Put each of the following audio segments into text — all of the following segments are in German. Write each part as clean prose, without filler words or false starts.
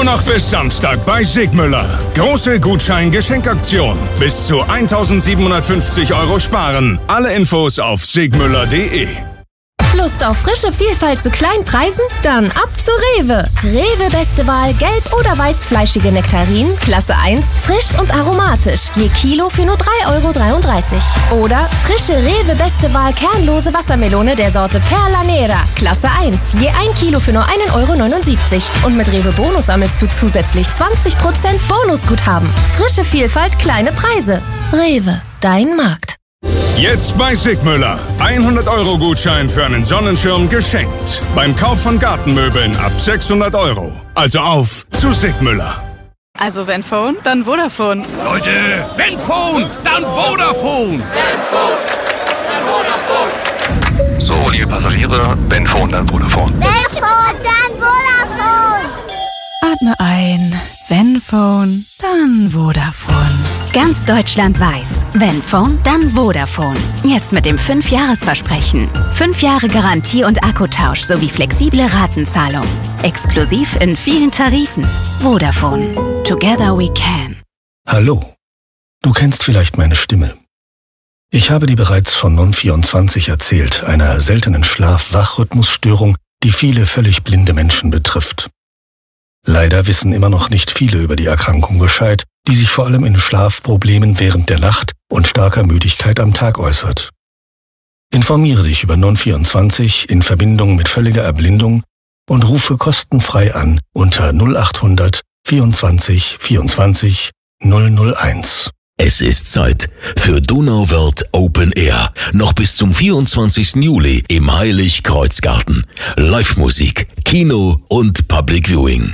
noch bis Samstag bei Sigmüller. Große Gutschein-Geschenkaktion. Bis zu 1.750 € sparen. Alle Infos auf sigmüller.de. Lust auf frische Vielfalt zu kleinen Preisen? Dann ab zu Rewe. Rewe beste Wahl gelb- oder weißfleischige Nektarinen, Klasse 1, frisch und aromatisch. Je Kilo für nur 3,33 €. Oder frische Rewe beste Wahl kernlose Wassermelone der Sorte Perla Nera, Klasse 1. Je 1 Kilo für nur 1,79 €. Und mit Rewe Bonus sammelst du zusätzlich 20% Bonusguthaben. Frische Vielfalt, kleine Preise. Rewe, dein Markt. Jetzt bei Sigmüller. 100 € Gutschein für einen Sonnenschirm geschenkt. Beim Kauf von Gartenmöbeln ab 600 €. Also auf zu Sigmüller. Also wenn Phone, dann Vodafone. Leute, wenn Phone, dann Vodafone. So, liebe Passagiere, wenn Phone, dann Vodafone. Wenn Phone, dann Vodafone. Atme ein. Wenn Phone, dann Vodafone. Ganz Deutschland weiß, wenn Phone, dann Vodafone. Jetzt mit dem 5-Jahres-Versprechen. 5 Jahre Garantie und Akkutausch sowie flexible Ratenzahlung. Exklusiv in vielen Tarifen. Vodafone. Together we can. Hallo. Du kennst vielleicht meine Stimme. Ich habe dir bereits von Non24 erzählt, einer seltenen Schlaf-Wach-Rhythmusstörung, die viele völlig blinde Menschen betrifft. Leider wissen immer noch nicht viele über die Erkrankung Bescheid, die sich vor allem in Schlafproblemen während der Nacht und starker Müdigkeit am Tag äußert. Informiere dich über Non24 in Verbindung mit völliger Erblindung und rufe kostenfrei an unter 0800 24 24 001. Es ist Zeit für Donauwörth Open Air. Noch bis zum 24. Juli im Heilig-Kreuz-Garten. Live-Musik, Kino und Public Viewing.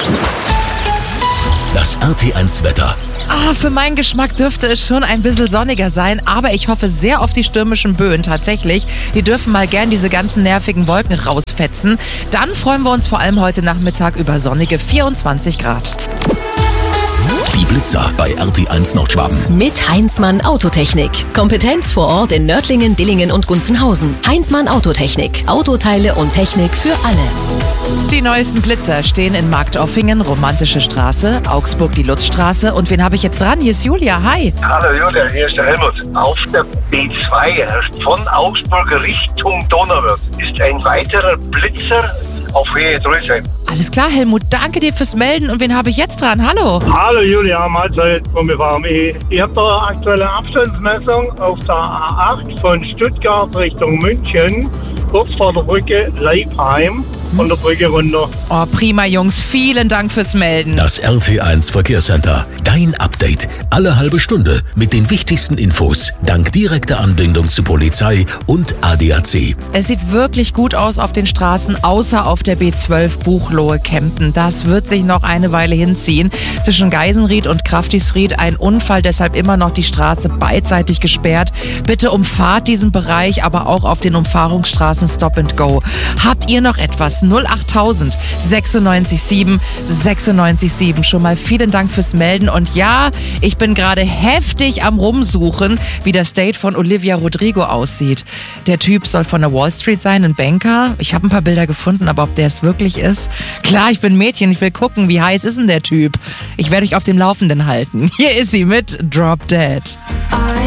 Das RT1-Wetter. Für meinen Geschmack dürfte es schon ein bisschen sonniger sein, aber ich hoffe sehr auf die stürmischen Böen tatsächlich. Die dürfen mal gern diese ganzen nervigen Wolken rausfetzen. Dann freuen wir uns vor allem heute Nachmittag über sonnige 24 Grad. Die Blitzer bei RT1 Nordschwaben. Mit Heinzmann Autotechnik. Kompetenz vor Ort in Nördlingen, Dillingen und Gunzenhausen. Heinzmann Autotechnik. Autoteile und Technik für alle. Die neuesten Blitzer stehen in Marktoffingen, Romantische Straße, Augsburg die Lutzstraße. Und wen habe ich jetzt dran? Hier ist Julia. Hi. Hallo Julia, hier ist der Helmut. Auf der B2 von Augsburg Richtung Donauwörth ist ein weiterer Blitzer auf Höhe 3 sein. Alles klar, Helmut. Danke dir fürs Melden. Und wen habe ich jetzt dran? Hallo. Hallo Julia, Mahlzeit von mir fahren. Ich habe da aktuelle Abstandsmessung auf der A8 von Stuttgart Richtung München, kurz vor der Brücke Leipheim, von der Brücke runter. Oh, prima, Jungs. Vielen Dank fürs Melden. Das RT1 Verkehrscenter. Dein Update. Alle halbe Stunde mit den wichtigsten Infos. Dank direkter Anbindung zu Polizei und ADAC. Es sieht wirklich gut aus auf den Straßen, außer auf der B12 Buchloe-Kempten. Das wird sich noch eine Weile hinziehen. Zwischen Geisenried und Kraftisried ein Unfall, deshalb immer noch die Straße beidseitig gesperrt. Bitte umfahrt diesen Bereich, aber auch auf den Umfahrungsstraßen Stop and Go. Habt ihr noch etwas? 08000 967 967. Schon mal vielen Dank fürs Melden. Und ja, ich bin gerade heftig am Rumsuchen, wie das Date von Olivia Rodrigo aussieht. Der Typ soll von der Wall Street sein, ein Banker. Ich habe ein paar Bilder gefunden, aber ob der es wirklich ist? Klar, ich bin Mädchen, ich will gucken, wie heiß ist denn der Typ? Ich werde euch auf dem Laufenden halten. Hier ist sie mit Drop Dead.